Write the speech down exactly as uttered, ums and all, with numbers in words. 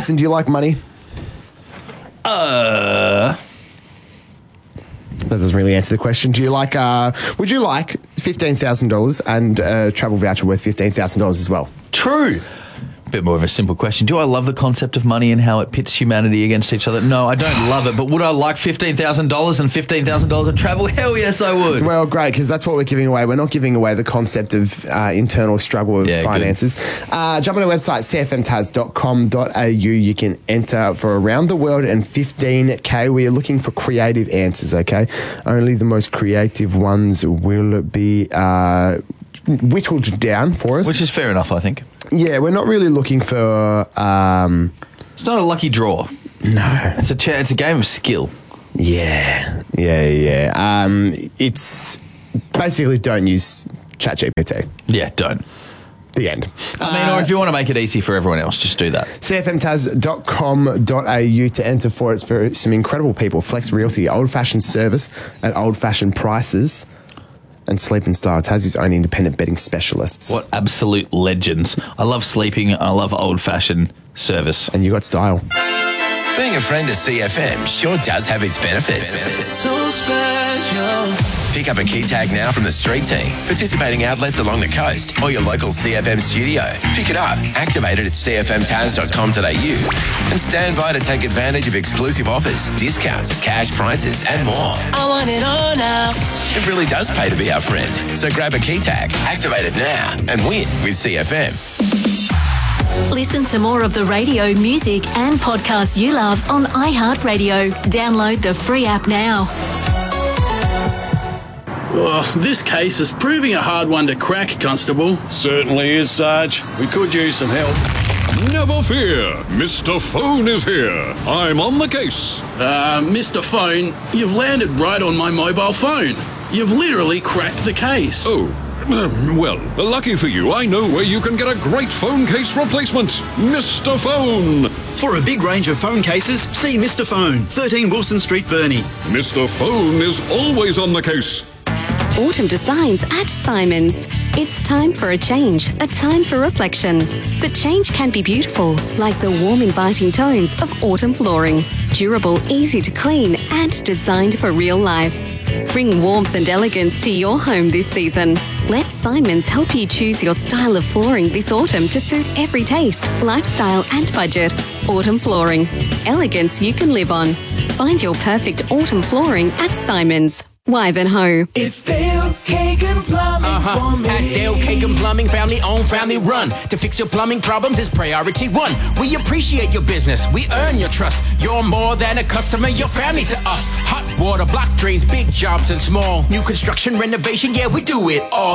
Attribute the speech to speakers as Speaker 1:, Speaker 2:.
Speaker 1: Nathan, do you like money?
Speaker 2: Uh...
Speaker 1: That doesn't really answer the question. Do you like, uh, would you like fifteen thousand dollars and a travel voucher worth fifteen thousand dollars as well?
Speaker 2: True. Bit more of a simple question. Do I love the concept of money and how it pits humanity against each other? No, I don't love it. But would I like fifteen thousand dollars and fifteen thousand dollars of travel? Hell yes, I would.
Speaker 1: Well, great, because that's what we're giving away. We're not giving away the concept of uh, internal struggle of
Speaker 2: Yeah,
Speaker 1: finances. Uh, jump on our website, c f m taz dot com dot a u. You can enter for Around the World and fifteen K. We are looking for creative answers, okay? Only the most creative ones will be uh, whittled down for us.
Speaker 2: Which is fair enough, I think.
Speaker 1: Yeah, we're not really looking for... Um,
Speaker 2: It's not a lucky draw.
Speaker 1: no.
Speaker 2: It's a cha- it's a game of skill.
Speaker 1: Yeah, yeah, yeah. Um, it's basically don't use ChatGPT.
Speaker 2: Yeah, don't.
Speaker 1: The end.
Speaker 2: I mean, or if you want to make it easy for everyone else, just do that.
Speaker 1: c f m taz dot com dot a u to enter for. It's for some incredible people. Flex Realty, old-fashioned service at old-fashioned prices. And Sleep and Style, Tassie's own independent betting specialists.
Speaker 2: What absolute legends. I love sleeping. I love old-fashioned service.
Speaker 1: And you got style.
Speaker 3: Being a friend of C F M sure does have its benefits.
Speaker 4: So special.
Speaker 3: Pick up a key tag now from the street team, participating outlets along the coast, or your local C F M studio. Pick it up, activate it at c f m taz dot com dot a u, and stand by to take advantage of exclusive offers, discounts, cash prizes, and more.
Speaker 4: I want it all now.
Speaker 3: It really does pay to be our friend. So grab a key tag, activate it now, and win with C F M.
Speaker 5: Listen to more of the radio, music and podcasts you love on iHeartRadio. Download the free app now.
Speaker 6: Oh, this case is proving a hard one to crack, Constable.
Speaker 7: Certainly is, Sarge. We could use some help.
Speaker 8: Never fear, Mister Phone is here. I'm on the case.
Speaker 6: Uh, Mister Phone, you've landed right on my mobile phone. You've literally cracked the case.
Speaker 8: Oh, well, lucky for you, I know where you can get a great phone case replacement. Mister Phone.
Speaker 9: For a big range of phone cases, see Mister Phone, thirteen Wilson Street, Burnie.
Speaker 8: Mister Phone is always on the case.
Speaker 10: Autumn designs at Simons. It's time for a change, a time for reflection. But change can be beautiful, like the warm, inviting tones of autumn flooring. Durable, easy to clean, and designed for real life. Bring warmth and elegance to your home this season. Let Simons help you choose your style of flooring this autumn to suit every taste, lifestyle, and budget. Autumn flooring. Elegance you can live on. Find your perfect autumn flooring at Simons. Wivenhoe.
Speaker 4: It's Dale Cake and Plumbing
Speaker 11: uh-huh.
Speaker 4: for me.
Speaker 11: At Dale Cake and Plumbing, family owned, family run. To fix your plumbing problems is priority one. We appreciate your business. We earn your trust. You're more than a customer. You're family to us. Hot water, block drains, big jobs and small. New construction, renovation, yeah, we do it all.